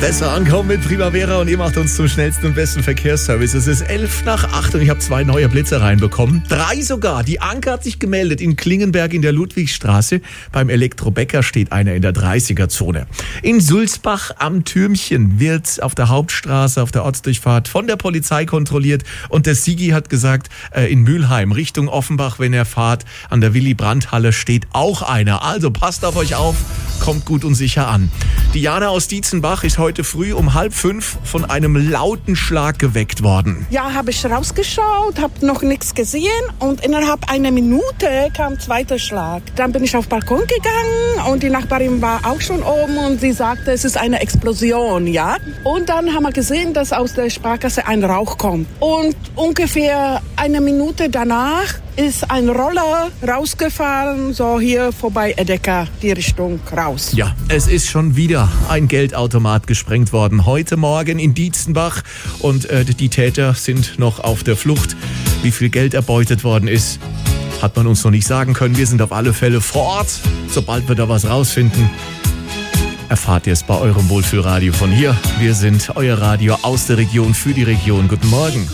Besser ankommen mit Primavera und ihr macht uns zum schnellsten und besten Verkehrsservice. Es ist 7:55 und ich habe 2 neue Blitze reinbekommen. 3 sogar. Die Anke hat sich gemeldet in Klingenberg in der Ludwigstraße. Beim Elektrobäcker steht einer in der 30er-Zone. In Sulzbach am Türmchen wird auf der Hauptstraße, auf der Ortsdurchfahrt von der Polizei kontrolliert. Und der Sigi hat gesagt, in Mülheim Richtung Offenbach, wenn er fahrt, an der Willy-Brandt-Halle steht auch einer. Also passt auf euch auf, kommt gut und sicher an. Diana aus Dietzenbach ist heute früh um 4:30 von einem lauten Schlag geweckt worden. Ja, habe ich rausgeschaut, habe noch nichts gesehen und innerhalb einer Minute kam ein zweiter Schlag. Dann bin ich auf den Balkon gegangen und die Nachbarin war auch schon oben und sie sagte, es ist eine Explosion, ja. Und dann haben wir gesehen, dass aus der Sparkasse ein Rauch kommt. Und ungefähr eine Minute danach ist ein Roller rausgefahren, so hier vorbei Edeka, die Richtung raus. Ja, es ist schon wieder ein Geldautomat gesprengt worden. Heute Morgen in Dietzenbach und die Täter sind noch auf der Flucht. Wie viel Geld erbeutet worden ist, hat man uns noch nicht sagen können. Wir sind auf alle Fälle vor Ort. Sobald wir da was rausfinden, erfahrt ihr es bei eurem Wohlfühlradio von hier. Wir sind euer Radio aus der Region für die Region. Guten Morgen.